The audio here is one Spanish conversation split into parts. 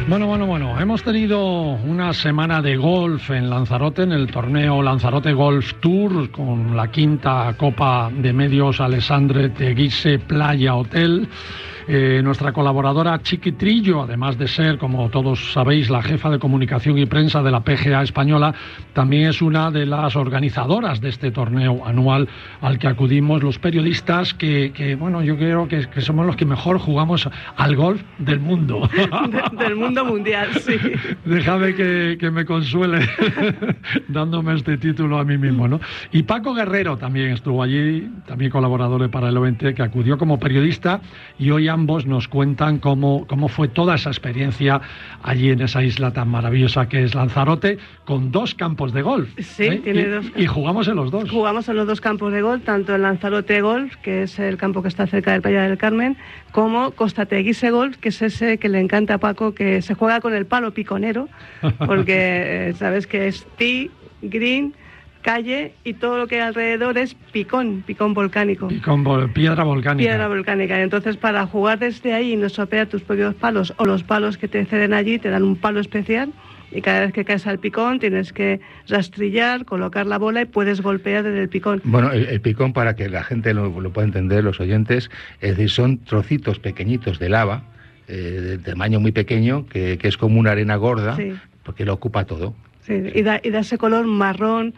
Bueno, hemos tenido una semana de golf en Lanzarote, en el torneo Lanzarote Golf Tour, con la 5ª Copa de Medios Alexandre Teguise Playa Hotel. Nuestra colaboradora Chiqui Trillo, además de ser, como todos sabéis, la jefa de comunicación y prensa de la PGA española, también es una de las organizadoras de este torneo anual al que acudimos los periodistas que bueno, yo creo que somos los que mejor jugamos al golf del mundo. Del mundo mundial, sí. Déjame que me consuele dándome este título a mí mismo, ¿no? Y Paco Guerrero también estuvo allí, también colaborador de Para el OVT, que acudió como periodista, y hoy ambos nos cuentan cómo fue toda esa experiencia allí en esa isla tan maravillosa que es Lanzarote, con 2 campos de golf. Sí, tiene 2. Y jugamos en los 2. Jugamos en los 2 campos de golf, tanto en Lanzarote Golf, que es el campo que está cerca de Playa del Carmen, como Costa Teguise Golf, que es ese que le encanta a Paco, que se juega con el palo piconero, porque sabes que es tee, green, calle, y todo lo que hay alrededor es picón volcánico. Piedra volcánica. Piedra volcánica. Entonces, para jugar desde ahí y no estropear tus propios palos, o los palos que te ceden allí, te dan un palo especial, y cada vez que caes al picón tienes que rastrillar, colocar la bola y puedes golpear desde el picón. Bueno, el picón, para que la gente lo pueda entender, los oyentes, es decir, son trocitos pequeñiñitos de lava, de tamaño muy pequeño, que es como una arena gorda, sí, porque lo ocupa todo. Sí, y da ese color marrón,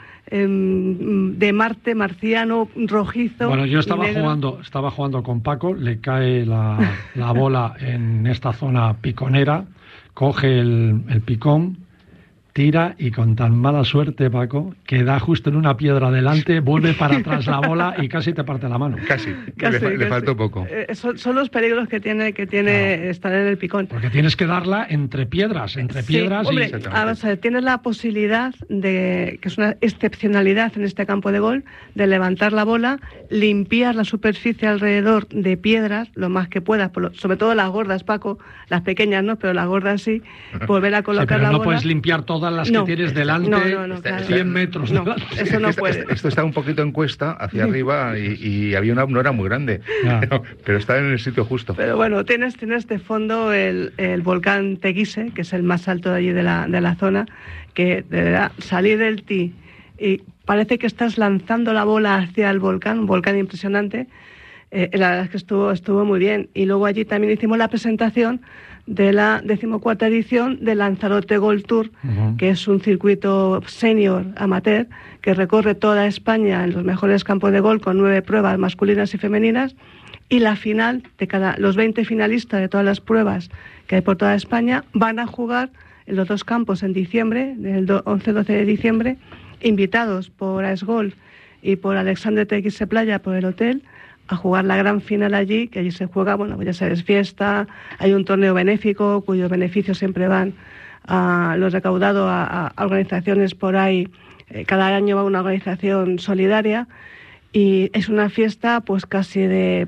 de Marte, marciano, rojizo. Bueno, yo estaba jugando con Paco, le cae la bola en esta zona piconera, coge el picón, tira, y con tan mala suerte, Paco, que da justo en una piedra delante, vuelve para atrás la bola y casi te parte la mano. Casi. Le faltó poco. Son los peligros que tiene estar en el picón. Porque tienes que darla entre piedras, hombre, tienes la posibilidad de, que es una excepcionalidad en este campo de golf, de levantar la bola, limpiar la superficie alrededor de piedras, lo más que puedas, sobre todo las gordas, Paco, las pequeñas no, pero las gordas sí, volver a colocar la bola. No puedes limpiar todas las que tienes delante, claro. 100 metros. No, eso no puede. Esto está un poquito en cuesta hacia arriba y había no era muy grande, pero está en el sitio justo. Pero bueno, tienes de fondo el volcán Teguise, que es el más alto de allí de la zona, que de verdad, salir del tee y parece que estás lanzando la bola hacia el volcán, un volcán impresionante. La verdad es que estuvo muy bien. Y luego allí también hicimos la presentación de la 14ª edición de Lanzarote Golf Tour, que es un circuito senior amateur que recorre toda España en los mejores campos de golf, con 9 pruebas masculinas y femeninas, y la final de los 20 finalistas de todas las pruebas que hay por toda España van a jugar en los 2 campos en diciembre, del 11-12 de diciembre, invitados por AES Golf y por Alexandre Teguise Playa, por el hotel, a jugar la gran final allí, que allí se juega, bueno, pues ya sabes, fiesta, hay un torneo benéfico cuyos beneficios siempre van a los recaudados a organizaciones por ahí. Cada año va una organización solidaria, y es una fiesta pues casi de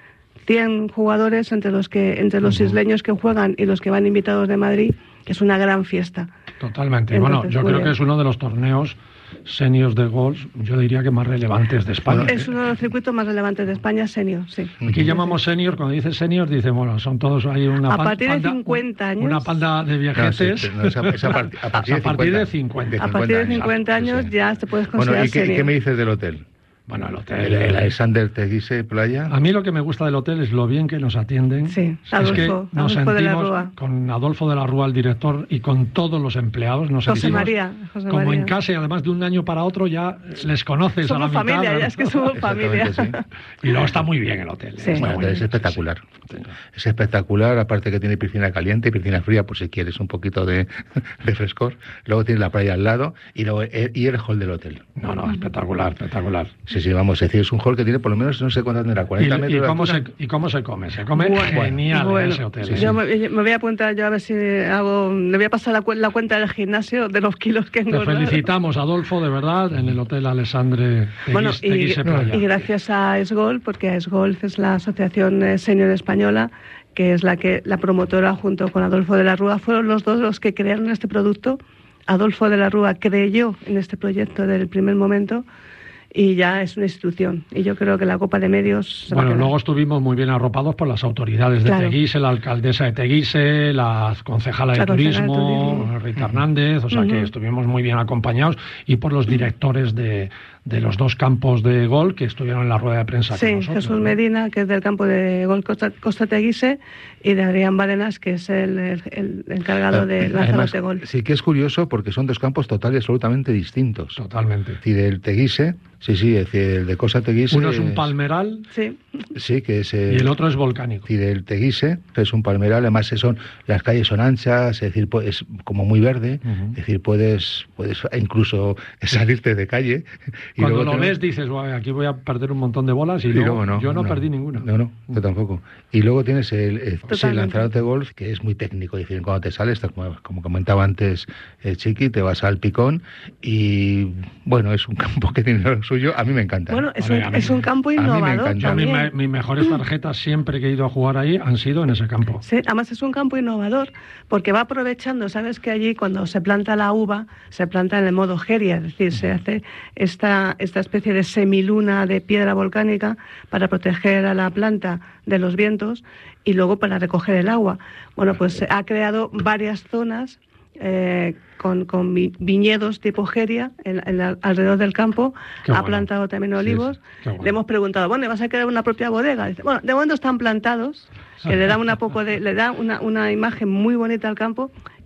100 jugadores entre los isleños que juegan y los que van invitados de Madrid, que es una gran fiesta. Totalmente. Entonces, bueno, yo creo que es uno de los torneos seniors de golf, yo diría que más relevantes de España. Es uno de los circuitos más relevantes de España, senior, sí. Aquí llamamos senior, cuando dices senior, dice, bueno, son todos ahí a partir de 50 años. Una panda de viejetes. A partir de 50. A partir de 50 años ya te puedes considerar senior. Bueno, ¿y qué me dices del hotel? Bueno, el hotel... El Alexandre Teguise Playa. A mí lo que me gusta del hotel es lo bien que nos atienden. Sí, es que nos sentimos con Adolfo de la Rúa, el director, y con todos los empleados. Nos José sentimos María. Como en casa, y además de un año para otro ya les conoces somos a la mitad. Familia, ya es que somos familia. Sí. Y luego está muy bien el hotel. Sí. Bueno, es espectacular. Sí. Es espectacular, aparte que tiene piscina caliente y piscina fría, por si quieres un poquito de frescor. Luego tiene la playa al lado y el hall del hotel. No, espectacular. Sí, vamos a decir, es un hall que tiene por lo menos, no sé cuánto tendrá, 40 metros. ¿Y cómo se come? Se come genial en ese hotel. Yo me voy a apuntar, yo a ver si le voy a pasar la cuenta del gimnasio de los kilos que engordado. Te felicitamos, Adolfo, de verdad, en el hotel Alexandre Teguise Playa. Y gracias a AES Golf, porque AES Golf es la asociación senior española, que es la promotora junto con Adolfo de la Rúa, fueron los dos los que crearon este producto. Adolfo de la Rúa creyó en este proyecto desde el primer momento, y ya es una institución. Y yo creo que la Copa de Medios... Bueno, luego estuvimos muy bien arropados por las autoridades de Teguise, la alcaldesa de Teguise, la concejala de turismo, Rita Hernández, o sea que estuvimos muy bien acompañados, y por los directores de los dos campos de golf que estuvieron en la rueda de prensa con nosotros. Jesús Medina, que es del campo de golf Costa Teguise, y de Adrián Badenas, que es el encargado de Lanzarote Golf. Sí que es curioso porque son dos campos total y absolutamente distintos. Totalmente. Es decir, el Teguise, es decir, el de Costa Teguise... Uno es un palmeral, sí, que es... y el otro es volcánico. Es decir, el Teguise es un palmeral, además las calles son anchas, es decir, es como muy verde, es decir, puedes incluso salirte de calle. Y cuando lo ves dices, aquí voy a perder un montón de bolas, y luego yo no perdí ninguna. No, yo tampoco. Y luego tienes el Lanzarote Golf, que es muy técnico, es decir, cuando te sales, como comentaba antes Chiqui, te vas al Picón, y bueno, es un campo que tiene lo suyo, a mí me encanta. Bueno, es un campo innovador. A mí mis mejores tarjetas siempre que he ido a jugar ahí han sido en ese campo. Sí, además es un campo innovador, porque va aprovechando, sabes que allí cuando se planta la uva, se planta en el modo Geria, es decir, se hace esta especie de semiluna de piedra volcánica para proteger a la planta de los vientos y luego para recoger el agua. Bueno, pues ha creado varias zonas con viñedos tipo Geria alrededor del campo. Ha plantado también olivos. Le hemos preguntado, bueno, ¿vas a crear una propia bodega? Dice, bueno, de momento están plantados, que le da una imagen muy bonita al campo.